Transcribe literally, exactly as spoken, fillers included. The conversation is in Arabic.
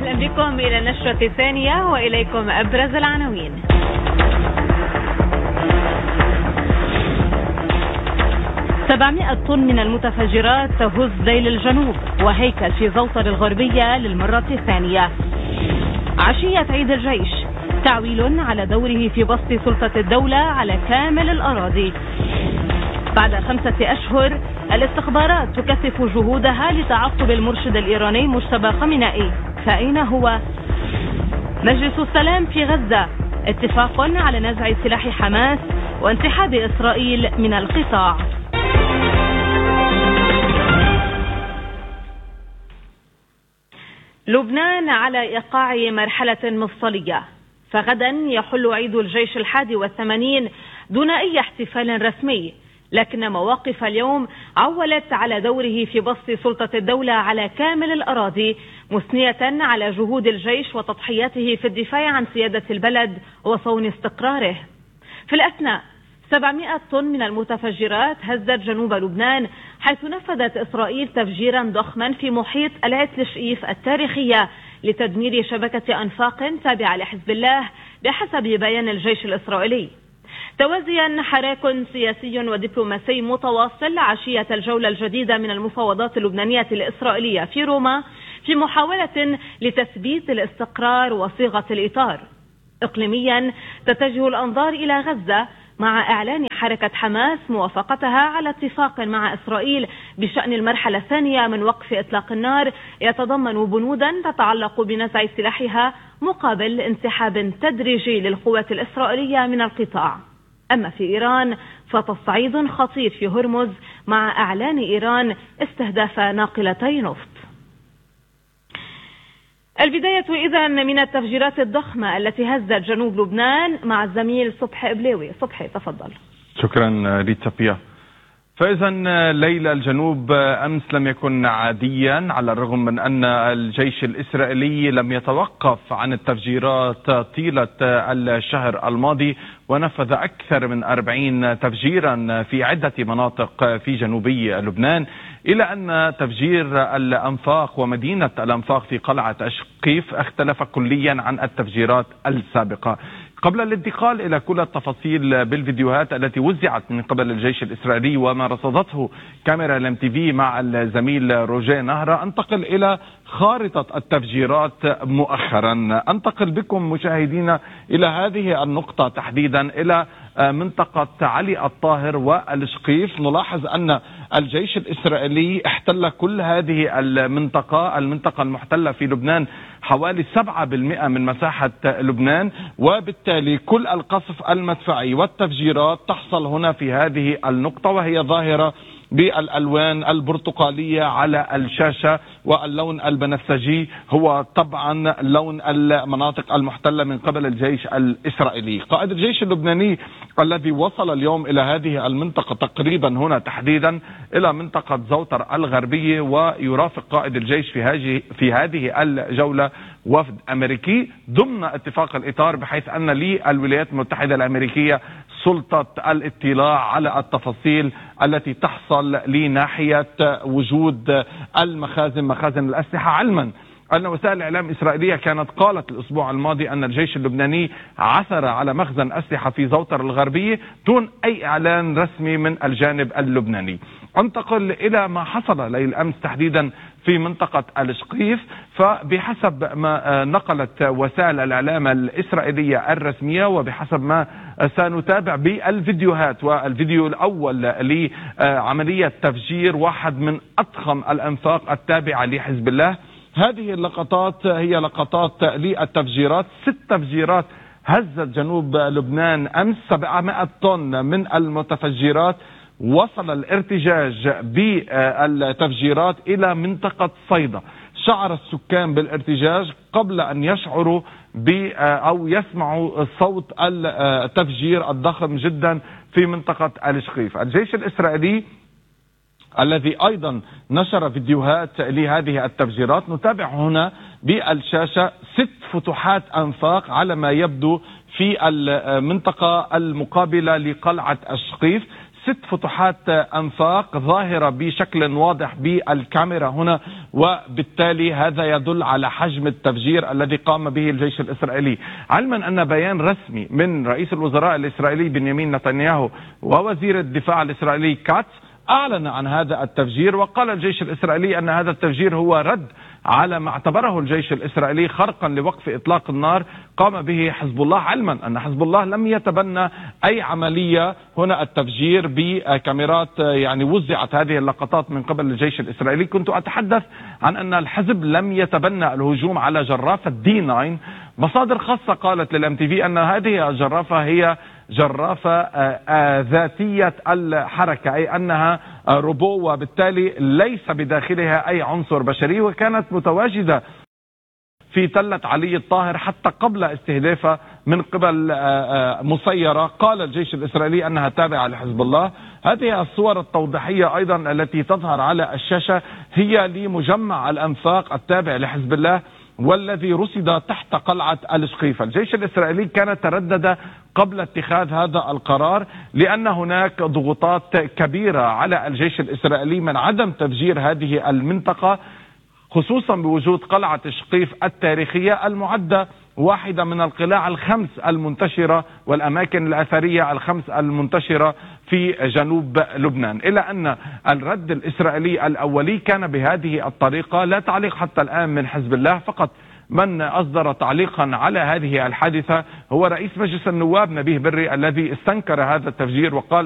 أهلا بكم إلى النشرة الثانية وإليكم أبرز العناوين. سبعمائة طن من المتفجرات تهز ليل الجنوب، وهيكل في زوطر الغربية للمرة الثانية. عشية عيد الجيش، تعويل على دوره في بسط سلطة الدولة على كامل الأراضي. بعد خمسة أشهر الاستخبارات تكثف جهودها لتعقب المرشد الإيراني مجتبى خامنئي، فأين هو؟ مجلس السلام في غزة، اتفاق على نزع سلاح حماس وانسحاب إسرائيل من القطاع. لبنان على إيقاع مرحلة مفصلية، فغدا يحل عيد الجيش الحادي والثمانين دون أي احتفال رسمي، لكن مواقف اليوم عولت على دوره في بسط سلطة الدولة على كامل الأراضي، مثنية على جهود الجيش وتضحياته في الدفاع عن سيادة البلد وصون استقراره. في الأثناء سبعمائة طن من المتفجرات هزت جنوب لبنان، حيث نفذت إسرائيل تفجيرا ضخما في محيط العتل شئيف التاريخية لتدمير شبكة أنفاق تابعة لحزب الله بحسب بيان الجيش الإسرائيلي. توازيا حراك سياسي ودبلوماسي متواصل عشية الجولة الجديدة من المفاوضات اللبنانية الإسرائيلية في روما في محاولة لتثبيت الاستقرار وصيغة الإطار. إقليميا تتجه الأنظار إلى غزة مع إعلان حركة حماس موافقتها على اتفاق مع إسرائيل بشأن المرحلة الثانية من وقف إطلاق النار يتضمن بنودا تتعلق بنزع سلاحها مقابل انسحاب تدريجي للقوات الإسرائيلية من القطاع. أما في إيران فتصعيد خطير في هرمز مع إعلان إيران استهداف ناقلتي نفط. البداية إذن من التفجيرات الضخمة التي هزت جنوب لبنان مع الزميل صبحي إبليوي. صبحي تفضل. شكرا ريتا بيا. فإذا ليل الجنوب أمس لم يكن عاديا، على الرغم من أن الجيش الإسرائيلي لم يتوقف عن التفجيرات طيلة الشهر الماضي، ونفذ أكثر من أربعين تفجيرا في عدة مناطق في جنوبي لبنان، إلى أن تفجير الأنفاق ومدينة الأنفاق في قلعة أشقيف اختلف كليا عن التفجيرات السابقة. قبل الانتقال إلى كل التفاصيل بالفيديوهات التي وزعت من قبل الجيش الإسرائيلي وما رصدته كاميرا الام تي في مع الزميل روجيه نهرة، انتقل إلى خارطة التفجيرات مؤخرا. انتقل بكم مشاهدينا إلى هذه النقطة تحديدا، إلى منطقة علي الطاهر والشقيف. نلاحظ أن الجيش الإسرائيلي احتل كل هذه المنطقة المنطقة المحتلة في لبنان حوالي سبعة بالمئة من مساحة لبنان، وبالتالي كل القصف المدفعي والتفجيرات تحصل هنا في هذه النقطة، وهي ظاهرة بالألوان البرتقالية على الشاشة، واللون البنفسجي هو طبعا لون المناطق المحتلة من قبل الجيش الإسرائيلي. قائد الجيش اللبناني الذي وصل اليوم إلى هذه المنطقة تقريبا هنا تحديدا إلى منطقة زوطر الغربية، ويرافق قائد الجيش في هذه في هذه الجولة وفد أمريكي ضمن اتفاق الإطار، بحيث أن للولايات المتحدة الأمريكية سلطة الاطلاع على التفاصيل التي تحصل لناحية وجود المخازن مخازن الأسلحة، علما أن وسائل الإعلام الإسرائيلية كانت قالت الأسبوع الماضي أن الجيش اللبناني عثر على مخزن أسلحة في زوطر الغربية دون أي إعلان رسمي من الجانب اللبناني. انتقل إلى ما حصل ليل أمس تحديدا في منطقة الشقيف. فبحسب ما نقلت وسائل الإعلام الإسرائيلية الرسمية، وبحسب ما سنتابع بالفيديوهات، والفيديو الأول لعملية تفجير واحد من أضخم الأنفاق التابعة لحزب الله، هذه اللقطات هي لقطات للتفجيرات. ست تفجيرات هزت جنوب لبنان أمس، سبعمائة طن من المتفجرات. وصل الارتجاج بالتفجيرات إلى منطقة صيدا. شعر السكان بالارتجاج قبل أن يشعروا ب أو يسمعوا صوت التفجير الضخم جدا في منطقة الشقيف. الجيش الإسرائيلي الذي أيضا نشر فيديوهات لهذه التفجيرات، نتابع هنا بالشاشة ست فتحات أنفاق على ما يبدو في المنطقة المقابلة لقلعة الشقيف. ست فتحات أنفاق ظاهرة بشكل واضح بالكاميرا هنا، وبالتالي هذا يدل على حجم التفجير الذي قام به الجيش الإسرائيلي، علما أن بيان رسمي من رئيس الوزراء الإسرائيلي بنيامين نتنياهو ووزير الدفاع الإسرائيلي كاتس أعلن عن هذا التفجير. وقال الجيش الإسرائيلي أن هذا التفجير هو رد على ما اعتبره الجيش الإسرائيلي خرقا لوقف إطلاق النار قام به حزب الله، علما أن حزب الله لم يتبنى أي عملية هنا التفجير بكاميرات يعني وزعت هذه اللقطات من قبل الجيش الإسرائيلي. كنت أتحدث عن أن الحزب لم يتبنى الهجوم على جرافة دي تسعة. مصادر خاصة قالت للام تي في أن هذه الجرافة هي جرافة ذاتية الحركة، أي أنها روبو وبالتالي ليس بداخلها أي عنصر بشري، وكانت متواجدة في تلة علي الطاهر حتى قبل استهدافها من قبل مسيرة قال الجيش الإسرائيلي أنها تابعة لحزب الله. هذه الصور التوضيحية أيضا التي تظهر على الشاشة هي لمجمع الأنفاق التابع لحزب الله والذي رصد تحت قلعة الشقيفة. الجيش الإسرائيلي كان تردد قبل اتخاذ هذا القرار لأن هناك ضغوطات كبيرة على الجيش الإسرائيلي من عدم تفجير هذه المنطقة، خصوصا بوجود قلعة الشقيف التاريخية المعدة واحدة من القلاع الخمس المنتشرة والأماكن الأثرية الخمس المنتشرة في جنوب لبنان. إلى أن الرد الإسرائيلي الأولي كان بهذه الطريقة، لا تعليق حتى الآن من حزب الله، فقط من أصدر تعليقا على هذه الحادثة هو رئيس مجلس النواب نبيه بري الذي استنكر هذا التفجير وقال